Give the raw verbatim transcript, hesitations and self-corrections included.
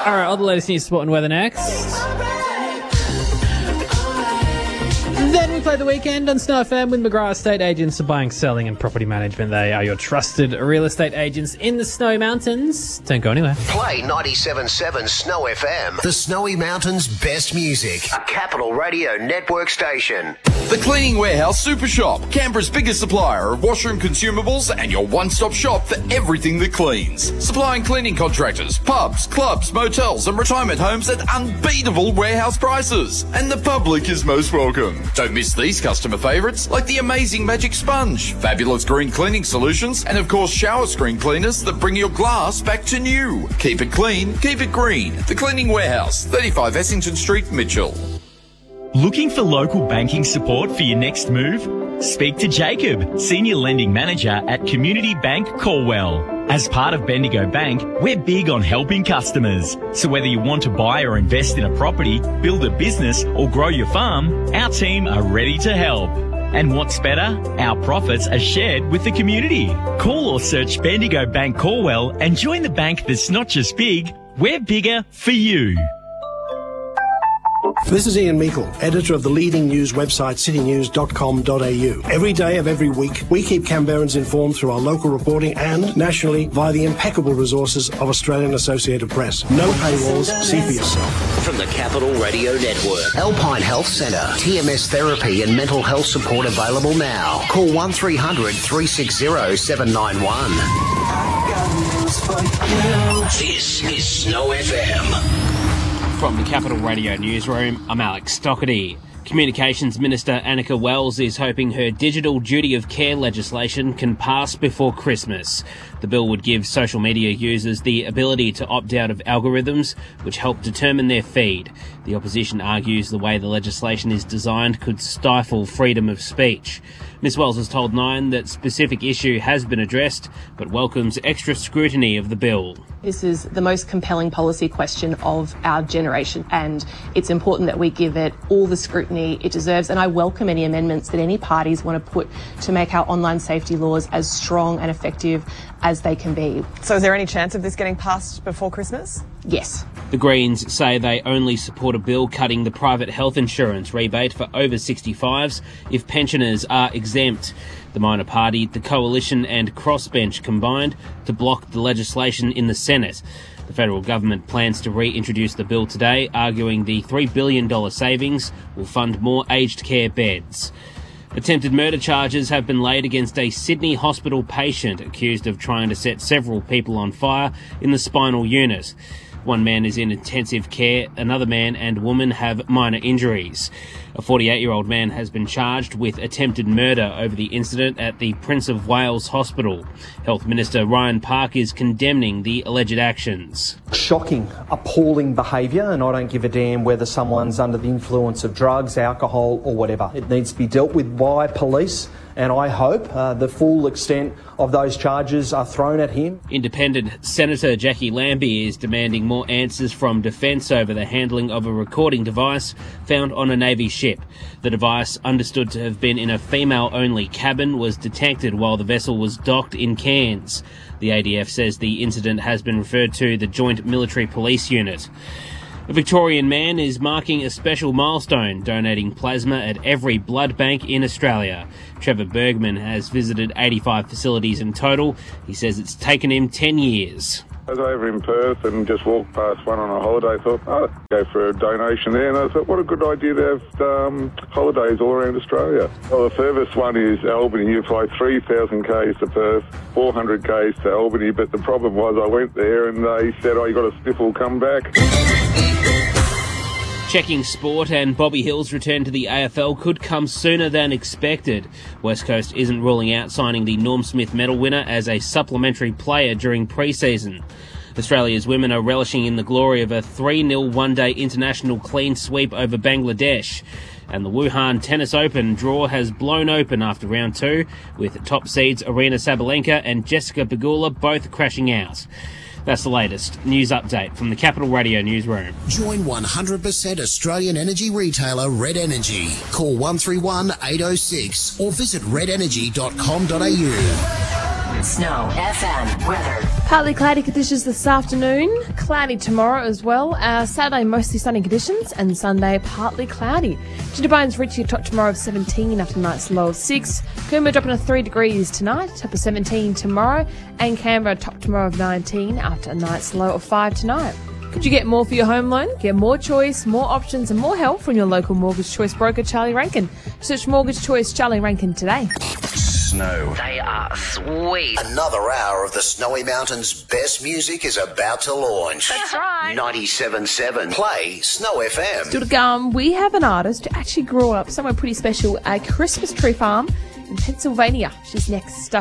All right, all the latest news, sport and weather next. Then we play The Weekend on Snow F M with McGrath Estate Agents for buying, selling and property management. They are your trusted real estate agents in the Snowy Mountains. Don't go anywhere. Play ninety-seven point seven Snow F M, the Snowy Mountains' best music. A Capital Radio Network station. The Cleaning Warehouse Super Shop, Canberra's biggest supplier of washroom consumables and your one-stop shop for everything that cleans. Supplying cleaning contractors, pubs, clubs, motels and retirement homes at unbeatable warehouse prices. And the public is most welcome. Don't miss these customer favourites like the amazing Magic Sponge, fabulous green cleaning solutions, and of course shower screen cleaners that bring your glass back to new. Keep it clean, keep it green. The Cleaning Warehouse, thirty-five Essington Street, Mitchell. Looking for local banking support for your next move? Speak to Jacob, Senior Lending Manager at Community Bank Corwell. As part of Bendigo Bank, we're big on helping customers. So whether you want to buy or invest in a property, build a business or grow your farm, our team are ready to help. And what's better? Our profits are shared with the community. Call or search Bendigo Bank Corwell and join the bank that's not just big, we're bigger for you. This is Ian Meikle, editor of the leading news website city news dot com dot a u. Every day of every week, we keep Canberrans informed through our local reporting and nationally via the impeccable resources of Australian Associated Press. No paywalls, see for yourself. From the Capital Radio Network, Alpine Health Centre, T M S therapy and mental health support available now. Call one three hundred, three six zero, seven nine one. This is Snow F M. From the Capital Radio Newsroom, I'm Alex Stockerty. Communications Minister Annika Wells is hoping her digital duty of care legislation can pass before Christmas. The bill would give social media users the ability to opt out of algorithms which help determine their feed. The opposition argues the way the legislation is designed could stifle freedom of speech. Miz Wells has told Nine that specific issue has been addressed, but welcomes extra scrutiny of the bill. This is the most compelling policy question of our generation, and it's important that we give it all the scrutiny it deserves, and I welcome any amendments that any parties want to put to make our online safety laws as strong and effective as they can be. So is there any chance of this getting passed before Christmas? Yes. The Greens say they only support a bill cutting the private health insurance rebate for over sixty-fives if pensioners are exempt. The minor party, the Coalition and Crossbench combined to block the legislation in the Senate. The federal government plans to reintroduce the bill today, arguing the three billion dollars savings will fund more aged care beds. Attempted murder charges have been laid against a Sydney hospital patient accused of trying to set several people on fire in the spinal unit. One man is in intensive care, another man and woman have minor injuries. A forty-eight-year-old man has been charged with attempted murder over the incident at the Prince of Wales Hospital. Health Minister Ryan Park is condemning the alleged actions. Shocking, appalling behaviour, and I don't give a damn whether someone's under the influence of drugs, alcohol or whatever. It needs to be dealt with by police, and I hope uh, the full extent of those charges are thrown at him. Independent Senator Jackie Lambie is demanding more answers from Defence over the handling of a recording device found on a Navy ship. The device, understood to have been in a female-only cabin, was detected while the vessel was docked in Cairns. The A D F says the incident has been referred to the Joint Military Police Unit. A Victorian man is marking a special milestone, donating plasma at every blood bank in Australia. Trevor Bergman has visited eighty-five facilities in total. He says it's taken him ten years. I was over in Perth and just walked past one on a holiday. I thought, oh, I'll go for a donation there. And I thought, what a good idea to have um, holidays all around Australia. Well, the furthest one is Albany. You fly three thousand kays to Perth, four hundred kays to Albany. But the problem was I went there and they said, oh, you got a sniffle, come back. Checking sport, and Bobby Hill's return to the A F L could come sooner than expected. West Coast isn't ruling out signing the Norm Smith medal winner as a supplementary player during pre-season. Australia's women are relishing in the glory of a three nil one-day international clean sweep over Bangladesh. And the Wuhan Tennis Open draw has blown open after round two, with top seeds Arina Sabalenka and Jessica Pegula both crashing out. That's the latest news update from the Capital Radio Newsroom. Join one hundred percent Australian energy retailer Red Energy. Call one three one, eight oh six or visit red energy dot com dot a u. Snow F M weather. Partly cloudy conditions this afternoon, cloudy tomorrow as well. Uh, Saturday, mostly sunny conditions, and Sunday, partly cloudy. Jindabyne's reaching a top tomorrow of seventeen after night's low of six. Coombe dropping to three degrees tonight, top of seventeen tomorrow. And Canberra, top tomorrow of nineteen after a night's low of five tonight. Could you get more for your home loan? Get more choice, more options, and more help from your local Mortgage Choice broker, Charlie Rankin. Search Mortgage Choice Charlie Rankin today. Snow. They are sweet. Another hour of the Snowy Mountains' best music is about to launch. That's right. ninety-seven point seven. Play Snow F M. Still to come, we have an artist who actually grew up somewhere pretty special, a Christmas tree farm in Pennsylvania. She's next.